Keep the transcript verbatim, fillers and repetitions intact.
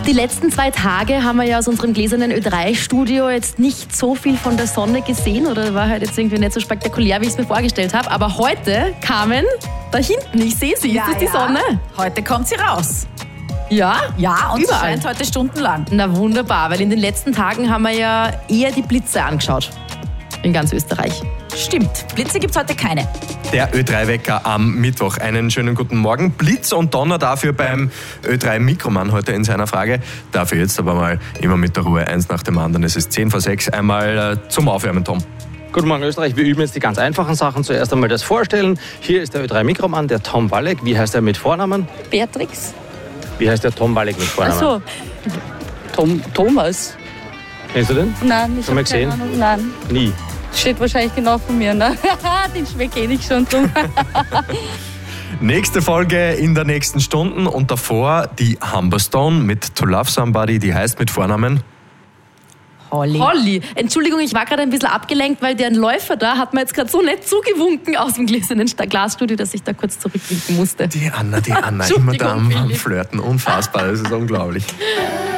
Die letzten zwei Tage haben wir ja aus unserem gläsernen Ö drei Studio jetzt nicht so viel von der Sonne gesehen oder war halt jetzt irgendwie nicht so spektakulär, wie ich es mir vorgestellt habe. Aber heute, Carmen, da hinten, ich sehe sie, ja, ist das die ja. Sonne? Heute kommt sie raus. Ja? Ja, und Überall. sie scheint heute stundenlang. Na wunderbar, weil in den letzten Tagen haben wir ja eher die Blitze angeschaut. In ganz Österreich. Stimmt, Blitze gibt es heute keine. Der Ö drei Wecker am Mittwoch. Einen schönen guten Morgen. Blitz und Donner dafür beim Ö drei Mikroman heute in seiner Frage. Dafür jetzt aber mal immer mit der Ruhe, eins nach dem anderen. Es ist zehn vor sechs. Einmal äh, zum Aufwärmen, Tom. Guten Morgen Österreich, wir üben jetzt die ganz einfachen Sachen. Zuerst einmal das Vorstellen. Hier ist der Ö drei Mikroman, der Tom Walleck. Wie heißt er mit Vornamen? Beatrix. Wie heißt der Tom Walleck mit Vornamen? Ach so, Tom, Thomas. Kennst du den? Nein, ich Schon mal hab keine gesehen? Ahnung. Nein, Nie. steht wahrscheinlich genau von mir. Ne? Den Schmeck kenne ich schon. Drum. Nächste Folge in der nächsten Stunden und davor die Humberstone mit To Love Somebody, die heißt mit Vornamen Holly. Holly, Entschuldigung, ich war gerade ein bisschen abgelenkt, weil der Läufer da hat mir jetzt gerade so nett zugewunken aus dem gläsernen Glasstudio, dass ich da kurz zurückwinken musste. Die Anna, die Anna, immer da am, am Flirten. Unfassbar, das ist unglaublich.